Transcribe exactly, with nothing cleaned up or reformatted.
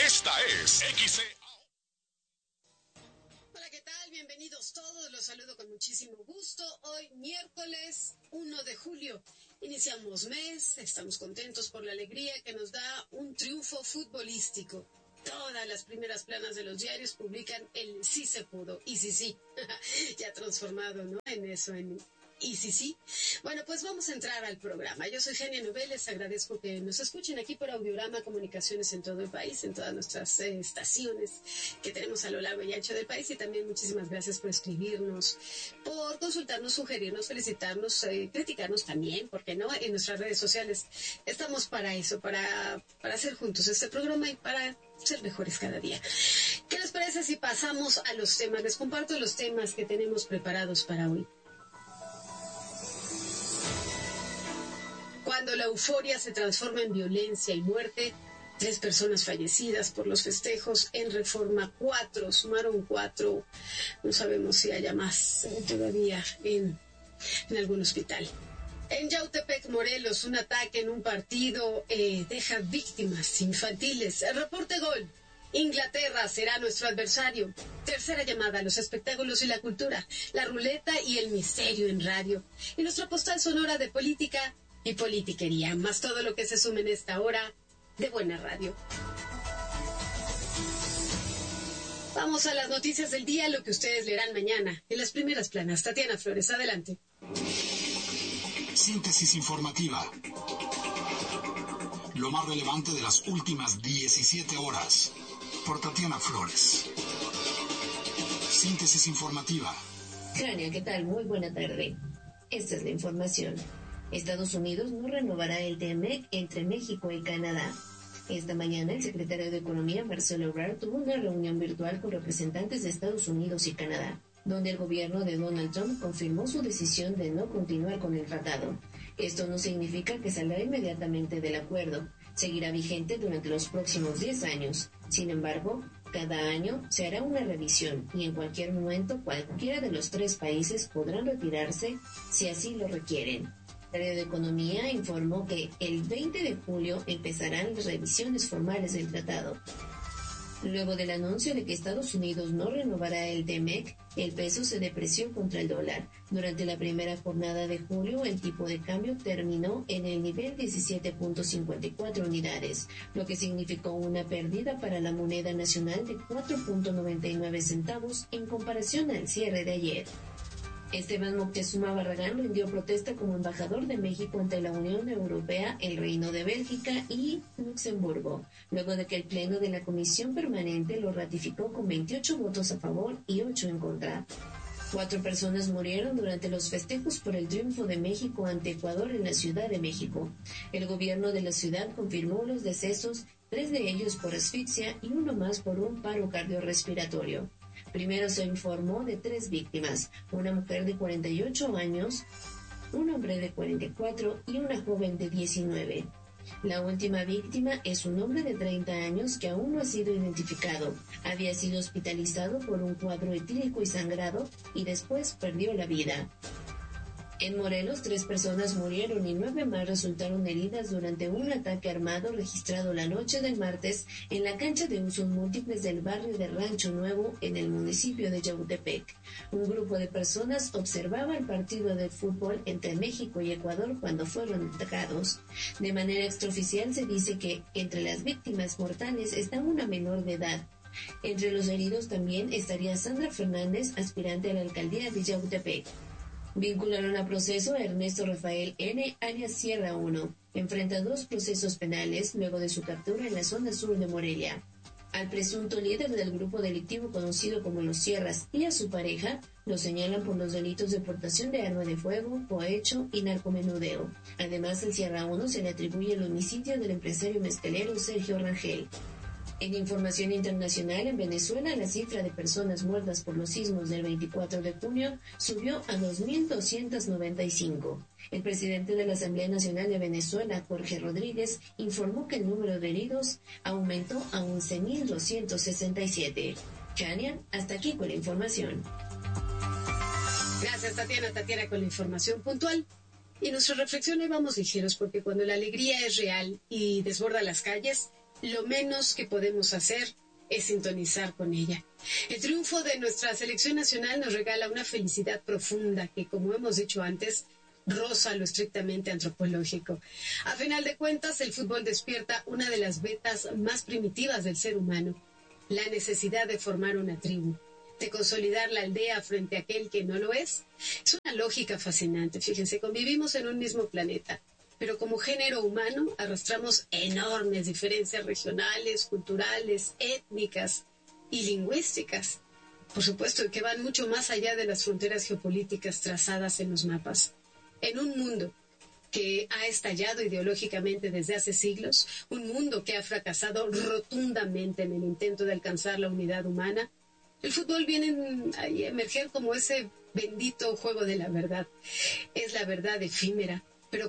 Esta es X E. Hola, ¿qué tal? Bienvenidos todos. Los saludo con muchísimo gusto. Hoy, miércoles primero de julio. Iniciamos mes. Estamos contentos por la alegría que nos da un triunfo futbolístico. Todas las primeras planas de los diarios publican el sí se pudo. Y sí, sí. Ya transformado, ¿no? En eso, en... Y sí, sí. Bueno, pues vamos a entrar al programa. Yo soy Genia Nubel, les agradezco que nos escuchen aquí por Audiorama Comunicaciones en todo el país, en todas nuestras eh, estaciones que tenemos a lo largo y ancho del país, y también muchísimas gracias por escribirnos, por consultarnos, sugerirnos, felicitarnos, eh, criticarnos también, ¿por qué no? En nuestras redes sociales estamos para eso, para, para hacer juntos este programa y para ser mejores cada día. ¿Qué les parece si pasamos a los temas? Les comparto los temas que tenemos preparados para hoy. Cuando la euforia se transforma en violencia y muerte, tres personas fallecidas por los festejos en Reforma, cuatro, sumaron cuatro, no sabemos si haya más eh, todavía en, en algún hospital. En Yautepec, Morelos, un ataque en un partido eh, deja víctimas infantiles. El reporte Gol. Inglaterra será nuestro adversario. Tercera llamada, los espectáculos y la cultura, la ruleta y el misterio en radio. Y nuestra postal sonora de política y politiquería, más todo lo que se sume en esta hora de buena radio. Vamos a las noticias del día, lo que ustedes leerán mañana en las primeras planas. Tatiana Flores, adelante. Síntesis informativa. Lo más relevante de las últimas diecisiete horas. Por Tatiana Flores. Síntesis informativa. Jania, ¿qué tal? Muy buena tarde. Esta es la información. Estados Unidos no renovará el T M E C entre México y Canadá. Esta mañana, el secretario de Economía, Marcelo Ebrard, tuvo una reunión virtual con representantes de Estados Unidos y Canadá, donde el gobierno de Donald Trump confirmó su decisión de no continuar con el tratado. Esto no significa que saldrá inmediatamente del acuerdo. Seguirá vigente durante los próximos diez años. Sin embargo, cada año se hará una revisión y en cualquier momento cualquiera de los tres países podrán retirarse si así lo requieren. El Secretario de Economía informó que el veinte de julio empezarán las revisiones formales del tratado. Luego del anuncio de que Estados Unidos no renovará el T M E C, el peso se depreció contra el dólar. Durante la primera jornada de julio, el tipo de cambio terminó en el nivel diecisiete punto cincuenta y cuatro unidades, lo que significó una pérdida para la moneda nacional de cuatro punto noventa y nueve centavos en comparación al cierre de ayer. Esteban Moctezuma Barragán rindió protesta como embajador de México ante la Unión Europea, el Reino de Bélgica y Luxemburgo, luego de que el Pleno de la Comisión Permanente lo ratificó con veintiocho votos a favor y ocho en contra. Cuatro personas murieron durante los festejos por el triunfo de México ante Ecuador en la Ciudad de México. El gobierno de la ciudad confirmó los decesos, tres de ellos por asfixia y uno más por un paro cardiorrespiratorio. Primero se informó de tres víctimas, una mujer de cuarenta y ocho años, un hombre de cuarenta y cuatro y una joven de diecinueve. La última víctima es un hombre de treinta años que aún no ha sido identificado. Había sido hospitalizado por un cuadro etílico y sangrado y después perdió la vida. En Morelos, tres personas murieron y nueve más resultaron heridas durante un ataque armado registrado la noche del martes en la cancha de usos múltiples del barrio de Rancho Nuevo en el municipio de Yautepec. Un grupo de personas observaba el partido de fútbol entre México y Ecuador cuando fueron atacados. De manera extraoficial se dice que entre las víctimas mortales está una menor de edad. Entre los heridos también estaría Sandra Fernández, aspirante a la alcaldía de Yautepec. Vincularon a proceso a Ernesto Rafael N., alias Sierra uno. Enfrenta dos procesos penales luego de su captura en la zona sur de Morelia. Al presunto líder del grupo delictivo conocido como Los Sierras y a su pareja lo señalan por los delitos de portación de arma de fuego, cohecho y narcomenudeo. Además, al Sierra uno se le atribuye el homicidio del empresario mezcalero Sergio Rangel. En información internacional, en Venezuela, la cifra de personas muertas por los sismos del veinticuatro de junio subió a dos mil doscientos noventa y cinco. El presidente de la Asamblea Nacional de Venezuela, Jorge Rodríguez, informó que el número de heridos aumentó a once mil doscientos sesenta y siete. Chania, hasta aquí con la información. Gracias, Tatiana. Tatiana con la información puntual. Y nuestra reflexión hoy vamos ligeros, porque cuando la alegría es real y desborda las calles, lo menos que podemos hacer es sintonizar con ella. El triunfo de nuestra selección nacional nos regala una felicidad profunda que, como hemos dicho antes, roza lo estrictamente antropológico. A final de cuentas, el fútbol despierta una de las vetas más primitivas del ser humano, la necesidad de formar una tribu, de consolidar la aldea frente a aquel que no lo es. Es una lógica fascinante. Fíjense, convivimos en un mismo planeta, pero como género humano arrastramos enormes diferencias regionales, culturales, étnicas y lingüísticas. Por supuesto, que van mucho más allá de las fronteras geopolíticas trazadas en los mapas. En un mundo que ha estallado ideológicamente desde hace siglos, un mundo que ha fracasado rotundamente en el intento de alcanzar la unidad humana, el fútbol viene a emerger como ese bendito juego de la verdad. Es la verdad efímera,